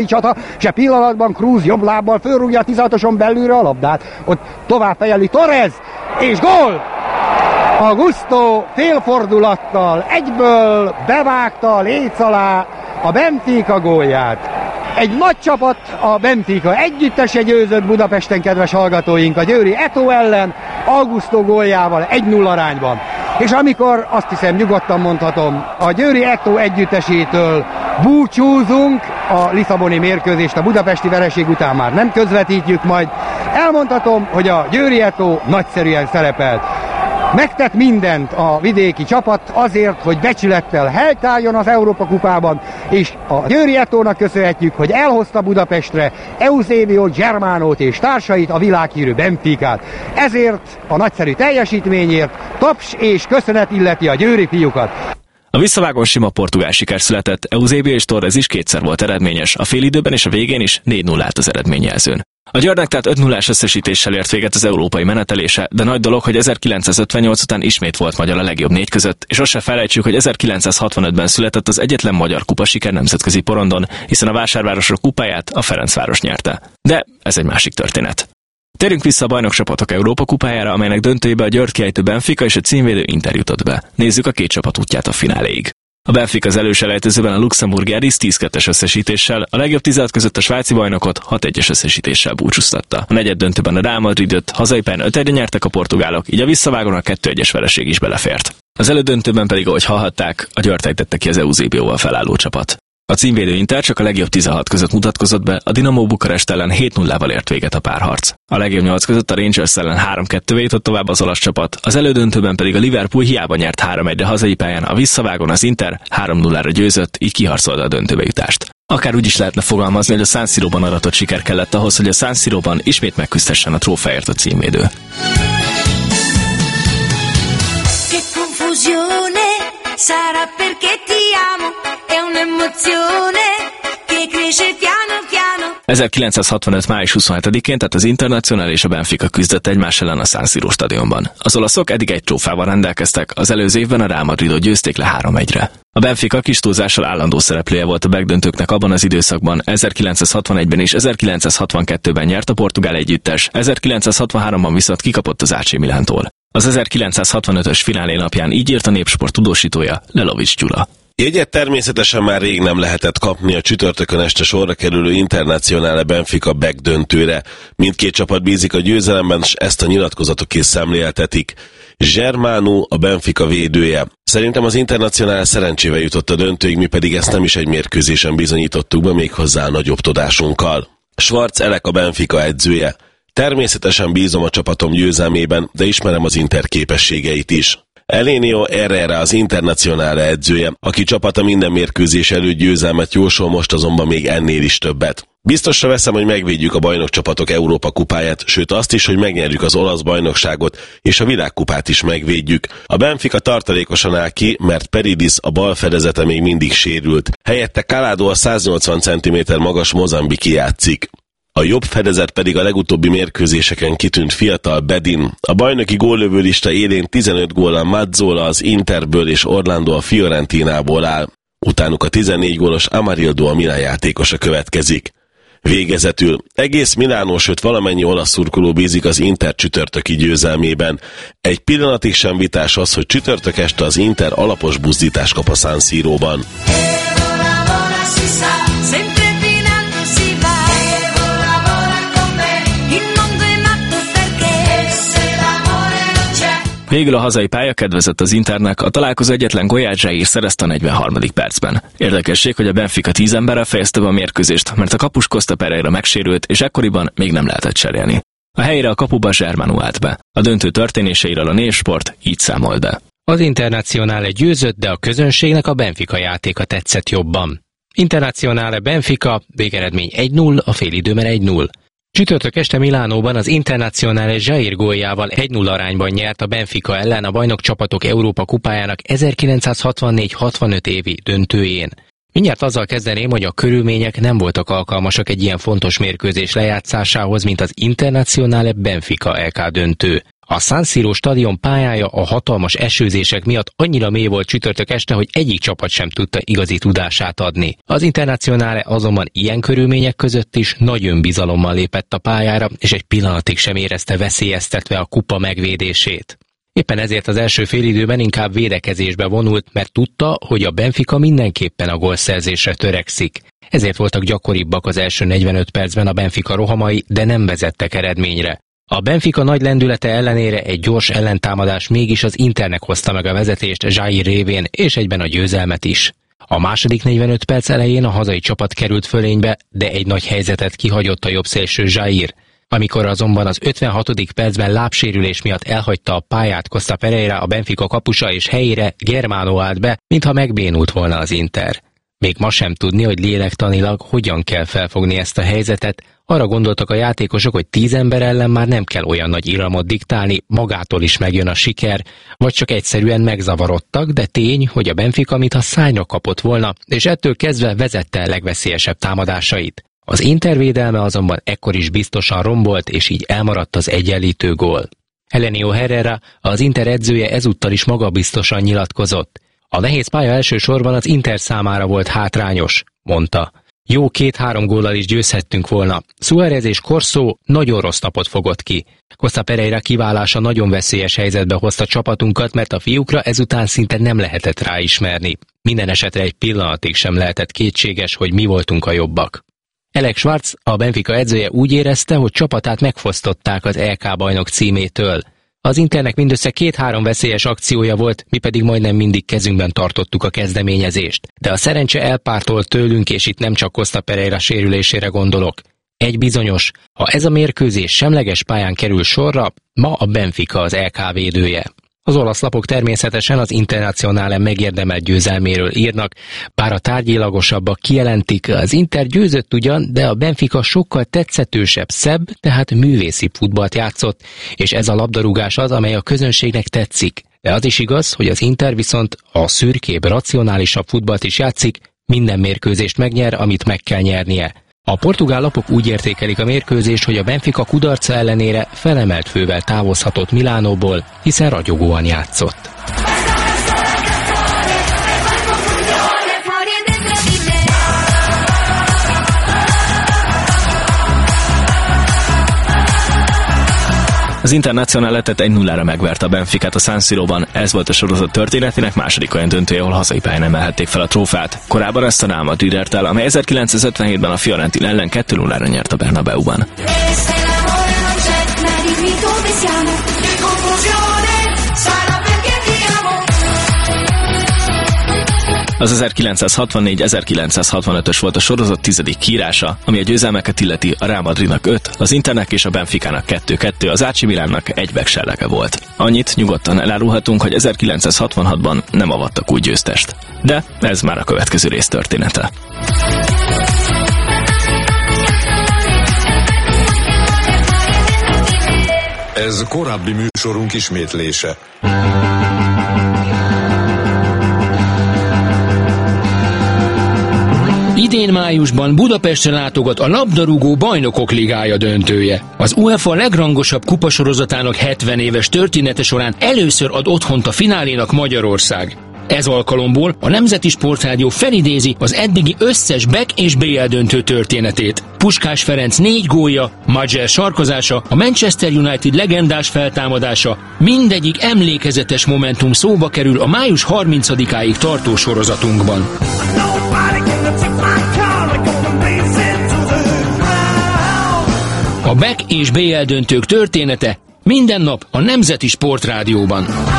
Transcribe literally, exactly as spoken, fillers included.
csata, se pillanatban Cruz jobb lábbal fölrúgja a tizenhatoson belülre a labdát. Ott tovább fejeli Torres, és gól! Augusto félfordulattal egyből bevágta a léc alá a Benfica gólját. Egy nagy csapat, a Benfica együttese győzött Budapesten, kedves hallgatóink, a győri Eto'o ellen Augusto góljával egy null arányban. És amikor, azt hiszem nyugodtan mondhatom, a győri Eto'o együttesétől búcsúzunk, a lisszaboni mérkőzést a budapesti vereség után már nem közvetítjük, majd elmondhatom, hogy a győri Eto'o nagyszerűen szerepelt. Megtett mindent a vidéki csapat azért, hogy becsülettel helytálljon az Európa kupában, és a győri Eto'ónak köszönhetjük, hogy elhozta Budapestre Eusebio Germánót és társait, a világhírű Benficát. Ezért a nagyszerű teljesítményért taps és köszönet illeti a győri fiúkat. A visszavágón sima portugál siker született, Eusebio és Torres is kétszer volt eredményes, a félidőben és a végén is négy null állt az eredményjelzőn. A Győrnek tehát öt nullás összesítéssel ért véget az európai menetelése, de nagy dolog, hogy ezerkilencszázötvennyolc után ismét volt magyar a legjobb négy között, és azt se felejtsük, hogy ezerkilencszázhatvanötben született az egyetlen magyar kupa siker nemzetközi porondon, hiszen a vásárvárosok kupáját a Ferencváros nyerte. De ez egy másik történet. Térjünk vissza a bajnokcsapatok Európa kupájára, amelynek döntőjébe a Győrt kiejtő Benfica és a címvédő Inter jutott be. Nézzük a két csapat útját a fináléig. A Benfica az előselejtezőben a luxemburgi Aris tíz kettes összesítéssel, a legjobb tizenhat között a svájci bajnokot hat egyes összesítéssel búcsúztatta. A negyed döntőben a Real Madridot hazai pályán öt egyre nyertek a portugálok, így a visszavágón a kettő egyes vereség is belefért. Az elődöntőben pedig, ahogy hallhatták, a Győrt ejtette ki az Eusebioval felálló csapat. A címvédő Inter csak a legjobb tizenhat között mutatkozott be, a Dinamo Bukarest ellen hét nullával ért véget a párharc. A legjobb nyolc között a Rangers ellen három kettővel jutott tovább az olasz csapat, az elődöntőben pedig a Liverpool hiába nyert három egyre hazai pályán, a visszavágón az Inter három nullára győzött, így kiharcolta a döntőbe jutást. Akár úgy is lehetne fogalmazni, hogy a San Siróban aratott siker kellett ahhoz, hogy a San Siróban ismét megküzdhessen a trófeáért a címvédő. Sarà perché ti amo, è un'emozione che cresce piano piano. ezerkilencszázhatvanöt május huszonhetedikén, tehát az Internazionale és a Benfica küzdött egymás ellen a San Siro stadionban. Az olaszok eddig egy trófával rendelkeztek, az előző évben a Real Madridot győzték le három egyre. A Benfica kis túlzással állandó szereplője volt a megdöntőknek abban az időszakban, ezerkilencszázhatvanegyben és ezerkilencszázhatvankettőben nyert a portugál együttes, ezerkilencszázhatvanháromban viszont kikapott az á cé Milántól. Az ezerkilencszázhatvanötös finálé napján így írt a Népsport tudósítója, Lelovics Gyula. Jegyet természetesen már rég nem lehetett kapni a csütörtökön este sorra kerülő Internazionale Benfica megdöntőre. Mindkét csapat bízik a győzelemben, és ezt a nyilatkozatok is szemléltetik. Germánó a Benfica védője. Szerintem az Internazionale szerencsével jutott a döntőig, mi pedig ezt nem is egy mérkőzésen bizonyítottuk be, méghozzá nagyobb tudásunkkal. Schwarz Elek a Benfica edzője. Természetesen bízom a csapatom győzelmében, de ismerem az Inter képességeit is. Elenio Herrera az Internazionale edzője, aki csapata minden mérkőzés előtt győzelmet jósol, most azonban még ennél is többet. Biztosra veszem, hogy megvédjük a bajnokcsapatok Európa kupáját, sőt azt is, hogy megnyerjük az olasz bajnokságot, és a világkupát is megvédjük. A Benfica tartalékosan áll ki, mert Peridis a bal fedezete még mindig sérült. Helyette Calado a száznyolcvan centiméter magas mozambiki játszik. A jobb fedezet pedig a legutóbbi mérkőzéseken kitűnt fiatal Bedin. A bajnoki góllövőlista élén tizenöt góllal Mazzola az Interből és Orlando a Fiorentinából áll. Utánuk a tizennégy gólos Amarildo a Milán játékosa következik. Végezetül egész Milánó, sőt valamennyi olasz szurkoló bízik az Inter csütörtöki győzelmében. Egy pillanatig sem vitás az, hogy csütörtök este az Inter alapos buzdítást kap a San Siróban. Végül a hazai pálya kedvezett az Internek, a találkozó egyetlen gólját Zsair szerezte a negyvenharmadik percben. Érdekesség, hogy a Benfica tíz emberrel fejezte be a mérkőzést, mert a kapus Costa Pereira megsérült, és ekkoriban még nem lehetett cserélni. A helyére a kapuba Germánó állt be. A döntő történéseiről a Népsport így számol be. Az Internazionale győzött, de a közönségnek a Benfica játéka tetszett jobban. Internazionale Benfica, végeredmény egy null, a félidőben egy null. Csütörtök este Milánóban az Internazionale Zsair góljával egy null arányban nyert a Benfica ellen a bajnokcsapatok Európa kupájának ezerkilencszázhatvannégy hatvanöt évi döntőjén. Mindjárt azzal kezdeném, hogy a körülmények nem voltak alkalmasak egy ilyen fontos mérkőzés lejátszásához, mint az Internazionale Benfica é ká döntő. A San Siro stadion pályája a hatalmas esőzések miatt annyira mély volt csütörtök este, hogy egyik csapat sem tudta igazi tudását adni. Az Internazionale azonban ilyen körülmények között is nagy önbizalommal lépett a pályára, és egy pillanatig sem érezte veszélyeztetve a kupa megvédését. Éppen ezért az első félidőben inkább védekezésbe vonult, mert tudta, hogy a Benfica mindenképpen a gólszerzésre törekszik. Ezért voltak gyakoribbak az első negyvenöt percben a Benfica rohamai, de nem vezettek eredményre. A Benfica nagy lendülete ellenére egy gyors ellentámadás mégis az Internek hozta meg a vezetést Jair révén, és egyben a győzelmet is. A második negyvenöt perc elején a hazai csapat került fölénybe, de egy nagy helyzetet kihagyott a jobbszélső Jair. Amikor azonban az ötvenhatodik percben lábsérülés miatt elhagyta a pályát Costa Pereira, a Benfica kapusa, és helyére Germano állt be, mintha megbénult volna az Inter. Még ma sem tudni, hogy lélektanilag hogyan kell felfogni ezt a helyzetet. Arra gondoltak a játékosok, hogy tíz ember ellen már nem kell olyan nagy iramot diktálni, magától is megjön a siker, vagy csak egyszerűen megzavarodtak, de tény, hogy a Benfica mintha szányra kapott volna, és ettől kezdve vezette a legveszélyesebb támadásait. Az Inter védelme azonban ekkor is biztosan rombolt, és így elmaradt az egyenlítő gól. Helenio Herrera, az Inter edzője ezúttal is magabiztosan nyilatkozott. A nehéz pálya elsősorban az Inter számára volt hátrányos, mondta. Jó két-három góllal is győzhettünk volna. Suárez és Corso nagyon rossz napot fogott ki. Costa Pereira kiválása nagyon veszélyes helyzetbe hozta csapatunkat, mert a fiúkra ezután szinte nem lehetett ráismerni. Minden esetre egy pillanatig sem lehetett kétséges, hogy mi voltunk a jobbak. Alex Schwarz, a Benfica edzője úgy érezte, hogy csapatát megfosztották az é ká bajnok címétől. Az Internek mindössze két-három veszélyes akciója volt, mi pedig majdnem mindig kezünkben tartottuk a kezdeményezést. De a szerencse elpártolt tőlünk, és itt nem csak Costa Pereira sérülésére gondolok. Egy bizonyos, ha ez a mérkőzés semleges pályán kerül sorra, ma a Benfica az é ká védője. Az olasz lapok természetesen az Internazionale megérdemelt győzelméről írnak, bár a tárgyilagosabbak kijelentik, az Inter győzött ugyan, de a Benfica sokkal tetszetősebb, szebb, tehát művészibb futballt játszott, és ez a labdarúgás az, amely a közönségnek tetszik. De az is igaz, hogy az Inter viszont a szürkébb, racionálisabb futballt is játszik, minden mérkőzést megnyer, amit meg kell nyernie. A portugál lapok úgy értékelik a mérkőzést, hogy a Benfica kudarca ellenére felemelt fővel távozhatott Milánóból, hiszen ragyogóan játszott. Az Internazionale lett egy nullára megverte a Benficát a San Siróban. Ez volt a sorozat történetének második olyan döntője, ahol hazai pályán emelhették fel a trófát. Korábban ezt a Real Madrid ért el, amely ezerkilencszázötvenhétben a Fiorentina ellen kettő nullára nyert a Bernabeuban. Az ezerkilencszázhatvannégy ezerkilencszázhatvanötös volt a sorozat tizedik kiírása, ami a győzelmeket illeti a Real Madridnak öt, az Internek és a Benficának kettő-kettő, az á cé Milánnak egy vegsellege volt. Annyit nyugodtan elárulhatunk, hogy ezerkilencszázhatvanhatban nem avattak új győztest. De ez már a következő rész története. Ez korábbi műsorunk ismétlése. Idén májusban Budapestre látogat a labdarúgó Bajnokok Ligája döntője. Az UEFA legrangosabb kupasorozatának hetven éves története során először ad otthont a finálénak Magyarország. Ez alkalomból a Nemzeti Sportrádió felidézi az eddigi összes Bek és bé el döntő történetét. Puskás Ferenc négy gólja, Majer sarkozása, a Manchester United legendás feltámadása, mindegyik emlékezetes momentum szóba kerül a május harmincadikáig tartó sorozatunkban. A Bek és bé el döntők története minden nap a Nemzeti Sportrádióban.